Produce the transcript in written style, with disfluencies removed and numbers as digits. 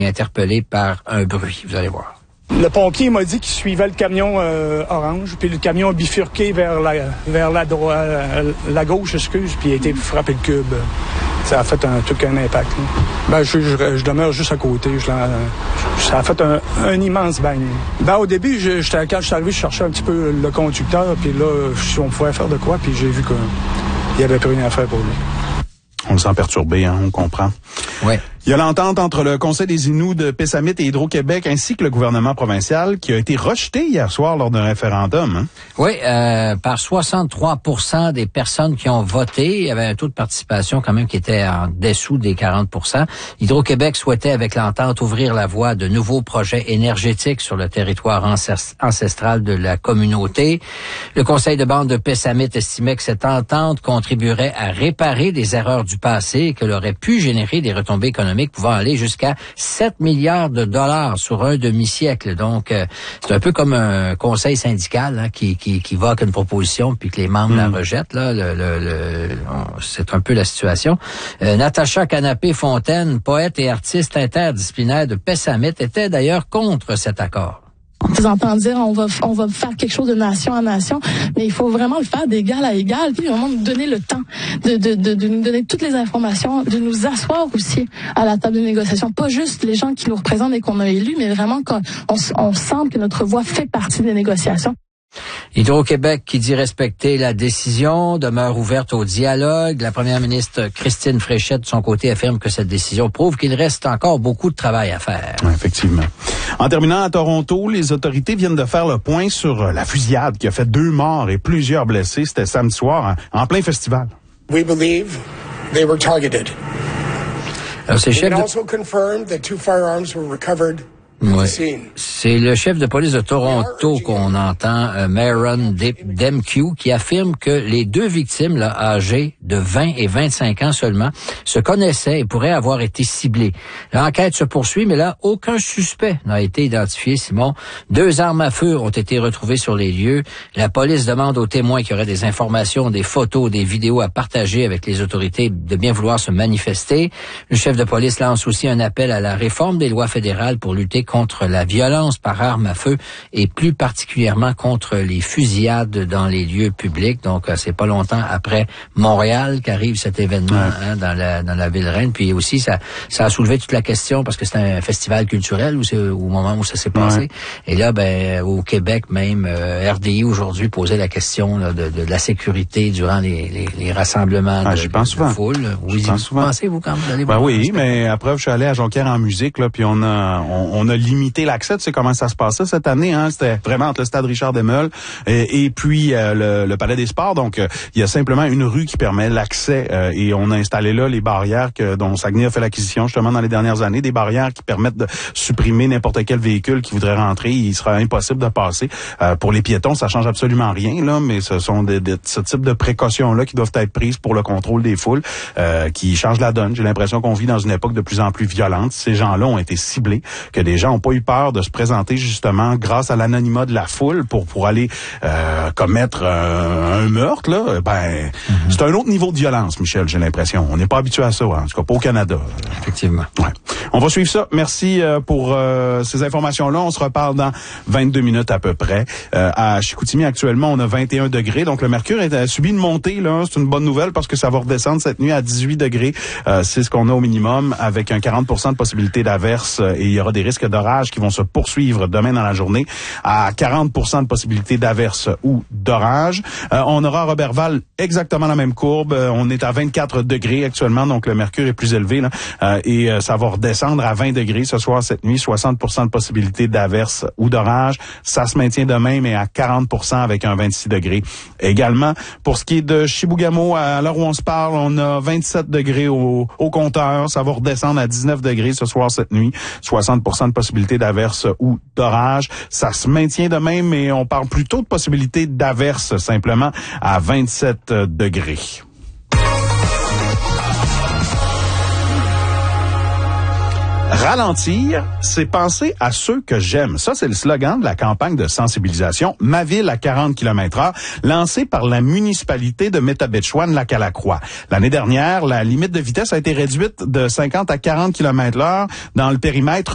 interpellé par un bruit. Vous allez voir. Le pompier m'a dit qu'il suivait le camion orange, puis le camion a bifurqué vers la gauche, puis il a été frappé le cube. Ça a fait un impact. Ben, je demeure juste à côté. Ça a fait un immense bang. Ben, au début, quand je suis arrivé, je cherchais un petit peu le conducteur, puis là, si on pouvait faire de quoi, puis j'ai vu qu'il n'y avait plus rien à faire pour lui. On le sent perturbé, hein, on comprend. Ouais. Il y a l'entente entre le Conseil des Inuits de Pessamit et Hydro-Québec ainsi que le gouvernement provincial qui a été rejeté hier soir lors d'un référendum. Hein? Oui, par 63% des personnes qui ont voté. Il y avait un taux de participation quand même qui était en dessous des 40%. Hydro-Québec souhaitait avec l'entente ouvrir la voie de nouveaux projets énergétiques sur le territoire ancestral de la communauté. Le Conseil de bande de Pessamit estimait que cette entente contribuerait à réparer des erreurs du passé et qu'elle aurait pu générer des retombées économiques pouvant aller jusqu'à 7 milliards de dollars sur un demi-siècle. Donc, c'est un peu comme un conseil syndical hein, qui va avec une proposition puis que les membres la rejettent. Là, c'est un peu la situation. Natacha Canapé-Fontaine, poète et artiste interdisciplinaire de Pessamit, était d'ailleurs contre cet accord. En faisant dire on va faire quelque chose de nation à nation, mais il faut vraiment le faire d'égal à égal, puis vraiment nous donner le temps de nous donner toutes les informations, de nous asseoir aussi à la table de négociation, pas juste les gens qui nous représentent et qu'on a élus, mais vraiment qu'on sente que notre voix fait partie des négociations. Hydro-Québec, qui dit respecter la décision, demeure ouverte au dialogue. La première ministre Christine Fréchette, de son côté, affirme que cette décision prouve qu'il reste encore beaucoup de travail à faire. Oui, effectivement. En terminant à Toronto, les autorités viennent de faire le point sur la fusillade qui a fait 2 morts et plusieurs blessés. C'était samedi soir, en plein festival. We believe they were targeted. Alors, we can also confirm that 2 firearms were recovered. Oui. C'est le chef de police de Toronto qu'on entend, Maron Demkew, qui affirme que les 2 victimes, là, âgées de 20 et 25 ans seulement, se connaissaient et pourraient avoir été ciblées. L'enquête se poursuit, mais là, aucun suspect n'a été identifié, Simon. 2 armes à feu ont été retrouvées sur les lieux. La police demande aux témoins qui auraient des informations, des photos, des vidéos à partager avec les autorités de bien vouloir se manifester. Le chef de police lance aussi un appel à la réforme des lois fédérales pour lutter contre la violence par arme à feu et plus particulièrement contre les fusillades dans les lieux publics. Donc, c'est pas longtemps après Montréal qu'arrive cet événement hein, dans la ville reine. Puis aussi, ça a soulevé toute la question parce que c'est un festival culturel au moment où ça s'est passé. Et là, au Québec même, RDI aujourd'hui posait la question là, de la sécurité durant les rassemblements j'y pense souvent. De foule. Oui, pensez-vous quand vous allez voir? Oui, mais après, je suis allé à Jonquière en musique, là, puis on a limité l'accès. Tu sais comment ça se passait cette année, hein? C'était vraiment entre le stade Richard Desmeules et puis le Palais des Sports. Donc, il y a simplement une rue qui permet l'accès et on a installé là les barrières dont Saguenay a fait l'acquisition justement dans les dernières années, des barrières qui permettent de supprimer n'importe quel véhicule qui voudrait rentrer. Il sera impossible de passer. Pour les piétons, ça change absolument rien, là, mais ce sont ce type de précautions-là qui doivent être prises pour le contrôle des foules qui changent la donne. J'ai l'impression qu'on vit dans une époque de plus en plus violente. Ces gens-là ont été ciblés, que des gens n'ont pas eu peur de se présenter justement grâce à l'anonymat de la foule pour aller commettre un meurtre, là. C'est un autre niveau de violence, Michel, j'ai l'impression. On n'est pas habitué à ça, hein, en tout cas pas au Canada. Effectivement. Ouais. On va suivre ça. Merci pour ces informations-là. On se reparle dans 22 minutes à peu près. À Chicoutimi, actuellement, on a 21 degrés. Donc, le mercure a subi une montée, là. C'est une bonne nouvelle parce que ça va redescendre cette nuit à 18 degrés. C'est ce qu'on a au minimum avec un 40% de possibilité d'averse et il y aura des risques d'orage qui vont se poursuivre demain dans la journée à 40% de possibilité d'averse ou d'orage. On aura à Robertval exactement la même courbe. On est à 24 degrés actuellement, donc le mercure est plus élevé, là. Et ça va redescendre à 20 degrés ce soir, cette nuit. 60% de possibilité d'averse ou d'orage. Ça se maintient demain, mais à 40% avec un 26 degrés. Également, pour ce qui est de Chibougamau, à l'heure où on se parle, on a 27 degrés au compteur. Ça va redescendre à 19 degrés ce soir, cette nuit. 60% de possibilité d'averse ou d'orage. Ça se maintient demain, mais on parle plutôt de possibilité d'averse simplement à 27 degrés. Ralentir, c'est penser à ceux que j'aime. Ça, c'est le slogan de la campagne de sensibilisation Ma ville à 40 km/h, lancée par la municipalité de Métabetchouan-Lac-à-la-Croix. L'année dernière, la limite de vitesse a été réduite de 50 à 40 km/h dans le périmètre